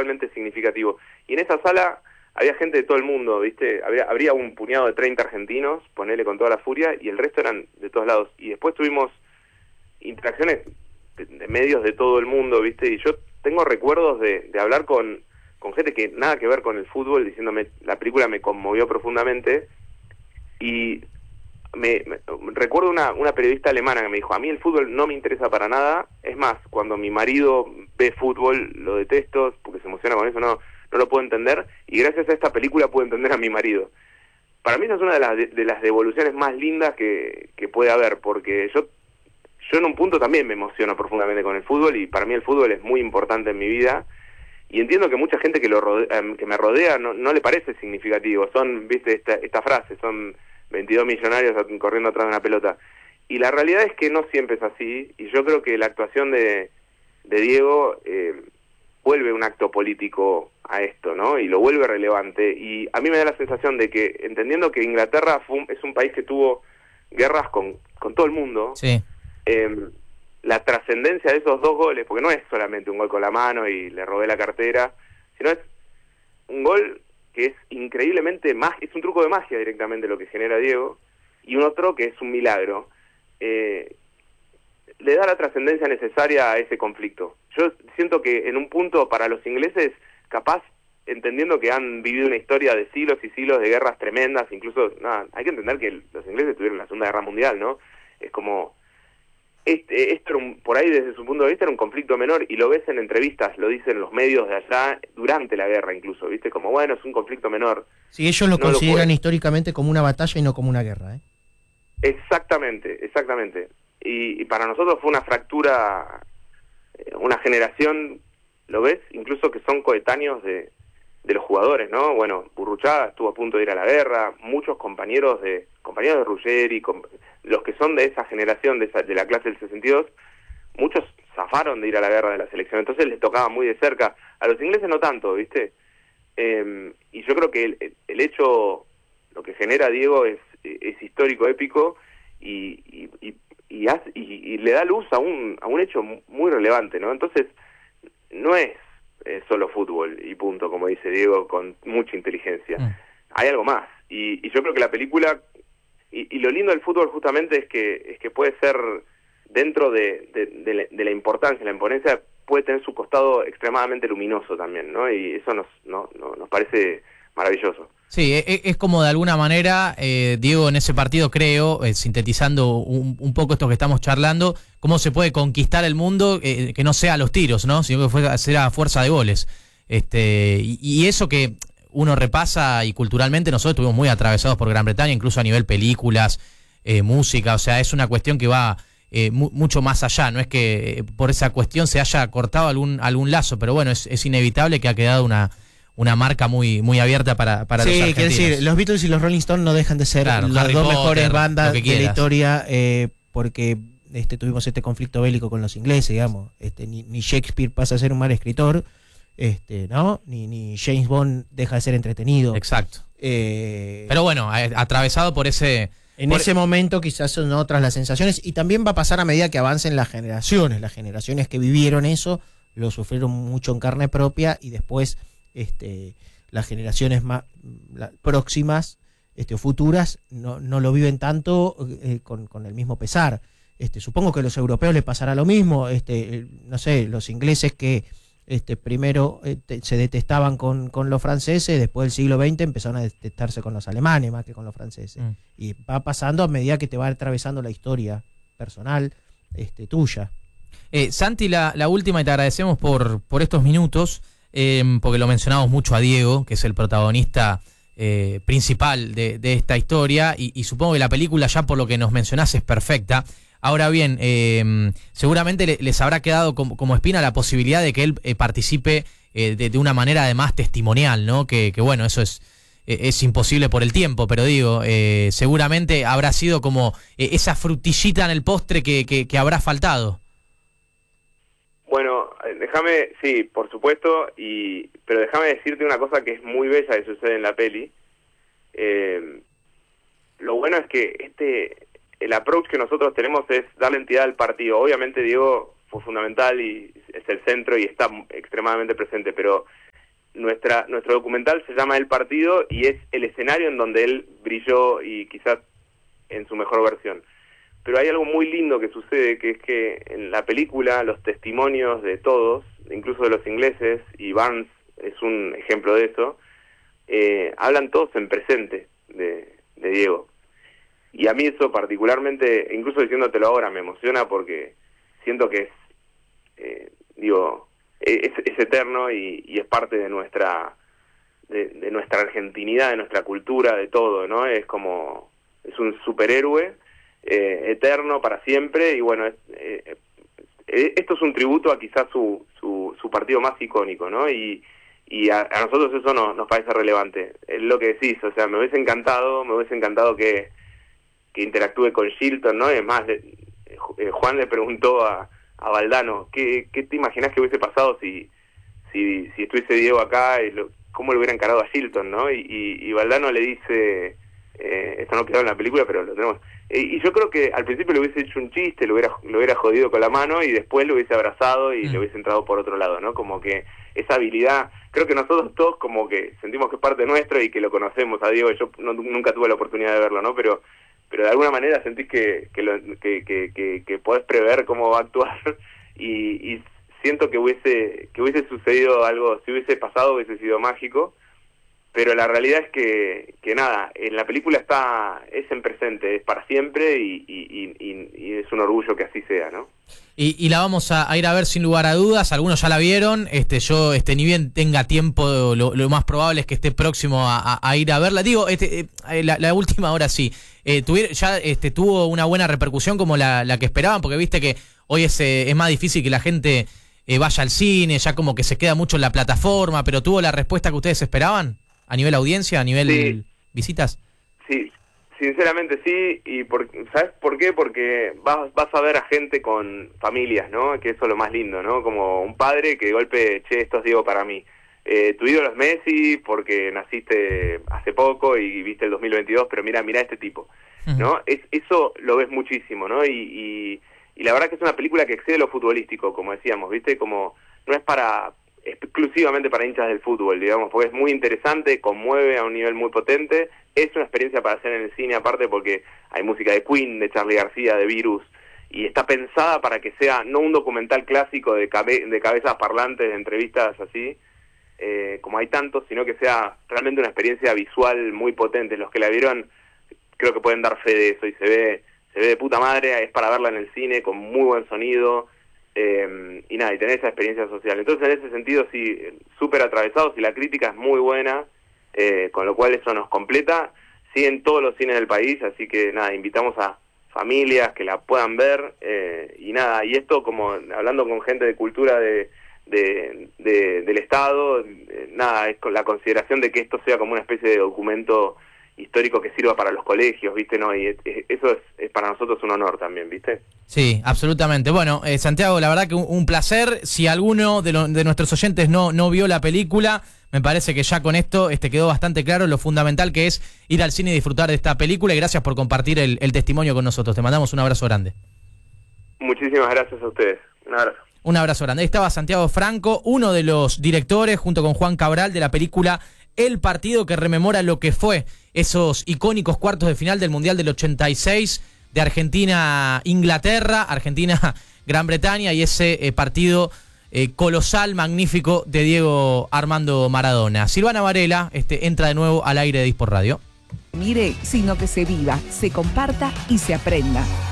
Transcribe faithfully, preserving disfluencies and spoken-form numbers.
realmente significativo. Y en esa sala había gente de todo el mundo, ¿viste? Habría, habría un puñado de treinta argentinos, ponele con toda la furia, y el resto eran de todos lados. Y después tuvimos interacciones de, de medios de todo el mundo, ¿viste? Y yo tengo recuerdos de, de hablar con, con gente que nada que ver con el fútbol, diciéndome, la película me conmovió profundamente, y me, me recuerdo una, una periodista alemana que me dijo, a mí el fútbol no me interesa para nada, es más, cuando mi marido ve fútbol, lo detesto, porque se emociona con eso, no, no lo puedo entender, y gracias a esta película puedo entender a mi marido. Para mí esa es una de las, de, de las devoluciones más lindas que, que puede haber, porque yo Yo en un punto también me emociono profundamente con el fútbol, y para mí el fútbol es muy importante en mi vida, y entiendo que mucha gente que lo rodea, que me rodea no, no le parece significativo. Son, viste, esta, esta frase, son veintidós millonarios corriendo atrás de una pelota. Y la realidad es que no siempre es así, y yo creo que la actuación de, de Diego eh, vuelve un acto político a esto, ¿no? Y lo vuelve relevante. Y a mí me da la sensación de que, entendiendo que Inglaterra fue un, es un país que tuvo guerras con, con todo el mundo, sí. Eh, la trascendencia de esos dos goles, porque no es solamente un gol con la mano y le robé la cartera, sino es un gol que es increíblemente más, es un truco de magia directamente lo que genera Diego, y un otro que es un milagro. Eh, le da la trascendencia necesaria a ese conflicto. Yo siento que en un punto para los ingleses, capaz, entendiendo que han vivido una historia de siglos y siglos de guerras tremendas, incluso, nada, hay que entender que los ingleses tuvieron la Segunda Guerra Mundial, ¿no? Es como... Este, esto era un, por ahí desde su punto de vista era un conflicto menor, y lo ves en entrevistas, lo dicen los medios de allá durante la guerra incluso, ¿viste? Como, bueno, es un conflicto menor. Sí, ellos lo no consideran lo históricamente como una batalla y no como una guerra, ¿eh? Exactamente, exactamente. Y, y para nosotros fue una fractura, eh, una generación, lo ves, incluso que son coetáneos de, de los jugadores, ¿no? Bueno, Burruchaga estuvo a punto de ir a la guerra, muchos compañeros de compañeros de Ruggeri, com, los que son de esa generación, de, esa, de la clase del sesenta y dos, muchos zafaron de ir a la guerra de la selección, entonces les tocaba muy de cerca. A los ingleses no tanto, ¿viste? Eh, y yo creo que el, el hecho, lo que genera Diego es, es histórico, épico, y, y, y, y, hace, y, y le da luz a un, a un hecho muy relevante, ¿no? Entonces, no es eh, solo fútbol y punto, como dice Diego, con mucha inteligencia. Mm. Hay algo más. Y, y yo creo que la película... Y, y lo lindo del fútbol justamente es que es que puede ser, dentro de, de, de, la, de la importancia, la imponencia, puede tener su costado extremadamente luminoso también, ¿no? Y eso nos, no, no, nos parece maravilloso. Sí, es, es como de alguna manera, eh, Diego, en ese partido creo, eh, sintetizando un, un poco esto que estamos charlando, cómo se puede conquistar el mundo, eh, que no sea a los tiros, ¿no? Sino que fuera, sea a fuerza de goles. Este, y, y eso que... uno repasa, y culturalmente nosotros estuvimos muy atravesados por Gran Bretaña, incluso a nivel películas, eh, música, o sea, es una cuestión que va eh, mu mucho más allá, no es que eh, por esa cuestión se haya cortado algún algún lazo, pero bueno, es, es inevitable que ha quedado una una marca muy muy abierta para, para sí, los argentinos. Sí, quiero decir, los Beatles y los Rolling Stones no dejan de ser claro, las Harry dos Potter, mejores bandas de la historia, eh, porque este, tuvimos este conflicto bélico con los ingleses, digamos, este, ni, ni Shakespeare pasa a ser un mal escritor, este, ¿no? Ni, ni James Bond deja de ser entretenido. Exacto. Eh, Pero bueno, atravesado por ese... En por... ese momento quizás son otras las sensaciones, y también va a pasar a medida que avancen las generaciones. Las generaciones que vivieron eso lo sufrieron mucho en carne propia, y después este, las generaciones más la, próximas este, o futuras no, no lo viven tanto eh, con, con el mismo pesar. Este, supongo que a los europeos les pasará lo mismo. Este, no sé, los ingleses que... Este, primero eh, te, se detestaban con, con los franceses, después del siglo veinte empezaron a detestarse con los alemanes más que con los franceses. Mm. Y va pasando a medida que te va atravesando la historia personal este, tuya. Eh, Santi, la, la última, y te agradecemos por, por estos minutos, eh, porque lo mencionamos mucho a Diego, que es el protagonista eh, principal de, de esta historia, y, y supongo que la película, ya por lo que nos mencionás, es perfecta. Ahora bien, eh, seguramente le, les habrá quedado como, como espina la posibilidad de que él eh, participe eh, de, de una manera además testimonial, ¿no? Que, que bueno, eso es, eh, es imposible por el tiempo, pero digo, eh, seguramente habrá sido como eh, esa frutillita en el postre que, que, que habrá faltado. Bueno, déjame, sí, por supuesto, y pero déjame decirte una cosa que es muy bella que sucede en la peli. Eh, lo bueno es que este... el approach que nosotros tenemos es darle entidad al partido. Obviamente Diego fue fundamental y es el centro y está extremadamente presente, pero nuestra nuestro documental se llama El Partido y es el escenario en donde él brilló y quizás en su mejor versión. Pero hay algo muy lindo que sucede, que es que en la película los testimonios de todos, incluso de los ingleses, y Barnes es un ejemplo de eso, eh, hablan todos en presente de, de Diego. Y a mí eso particularmente, incluso diciéndotelo ahora, me emociona porque siento que es, eh, digo, es, es eterno y, y es parte de nuestra, de, de nuestra argentinidad, de nuestra cultura, de todo, ¿no? Es como, es un superhéroe eh, eterno para siempre y bueno, es, eh, eh, esto es un tributo a quizás su, su, su partido más icónico, ¿no? Y, y a, a nosotros eso no, nos parece relevante. Es lo que decís, o sea, me hubiese encantado, me hubiese encantado que, que interactúe con Shilton, ¿no? Es más, eh, Juan le preguntó a, a Valdano, ¿qué, ¿qué te imaginás que hubiese pasado si, si, si estuviese Diego acá? Y lo, ¿cómo le hubiera encarado a Shilton, no? Y, y, y Valdano le dice, eh, esto no quedó en la película, pero lo tenemos. Eh, y yo creo que al principio le hubiese hecho un chiste, lo hubiera, lo hubiera jodido con la mano y después lo hubiese abrazado y mm. le hubiese entrado por otro lado, ¿no? Como que esa habilidad, creo que nosotros todos como que sentimos que es parte nuestra y que lo conocemos a Diego. Yo no, nunca tuve la oportunidad de verlo, ¿no? Pero pero de alguna manera sentís que que, lo, que, que, que, que podés prever cómo va a actuar y, y siento que hubiese que hubiese sucedido algo, si hubiese pasado hubiese sido mágico, pero la realidad es que, que nada, en la película está, es en presente, es para siempre y, y, y, y es un orgullo que así sea, ¿no? Y, y la vamos a, a ir a ver sin lugar a dudas, algunos ya la vieron, este yo este ni bien tenga tiempo, lo, lo más probable es que esté próximo a, a, a ir a verla. Digo, este eh, la, la última hora sí, eh, tuvieron, ya este, tuvo una buena repercusión como la, la que esperaban, porque viste que hoy es, eh, es más difícil que la gente eh, vaya al cine, ya como que se queda mucho en la plataforma, pero ¿tuvo la respuesta que ustedes esperaban? ¿A nivel audiencia, a nivel sí. visitas? Sí, sinceramente sí, y por, ¿sabes por qué? Porque vas, vas a ver a gente con familias, ¿no? Que eso es lo más lindo, ¿no? Como un padre que de golpe, che, esto es Diego para mí. Eh, tu ídolo es Messi porque naciste hace poco y viste el dos mil veintidós, pero mira, mira este tipo, ¿no? Uh-huh. Es, eso lo ves muchísimo, ¿no? Y, y, y la verdad que es una película que excede lo futbolístico, como decíamos, ¿viste? Como no es para... exclusivamente para hinchas del fútbol, digamos, porque es muy interesante, conmueve a un nivel muy potente, es una experiencia para hacer en el cine aparte porque hay música de Queen, de Charly García, de Virus, y está pensada para que sea no un documental clásico de, cabe, de cabezas parlantes, de entrevistas así, eh, como hay tantos, sino que sea realmente una experiencia visual muy potente. Los que la vieron creo que pueden dar fe de eso y se ve, se ve de puta madre, es para verla en el cine con muy buen sonido. Eh, y nada, y tener esa experiencia social. Entonces en ese sentido sí, súper atravesados y la crítica es muy buena, eh, con lo cual eso nos completa, sí, en todos los cines del país, así que nada, invitamos a familias que la puedan ver, eh, y nada, y esto como hablando con gente de cultura de, de, de del Estado, eh, nada, es con la consideración de que esto sea como una especie de documento histórico que sirva para los colegios, ¿viste? ¿No? Y eso es, es para nosotros un honor también, ¿viste? Sí, absolutamente. Bueno, eh, Santiago, la verdad que un, un placer. Si alguno de, lo, de nuestros oyentes no, no vio la película, me parece que ya con esto este quedó bastante claro lo fundamental que es ir al cine y disfrutar de esta película, y gracias por compartir el, el testimonio con nosotros. Te mandamos un abrazo grande. Muchísimas gracias a ustedes. Un abrazo. Un abrazo grande. Ahí estaba Santiago Franco, uno de los directores, junto con Juan Cabral, de la película El Partido, que rememora lo que fue esos icónicos cuartos de final del Mundial del ochenta y seis de Argentina-Inglaterra, Argentina-Gran Bretaña, y ese eh, partido eh, colosal, magnífico de Diego Armando Maradona. Silvana Varela este, entra de nuevo al aire de Dispor Radio. Mire, sino que se viva, se comparta y se aprenda.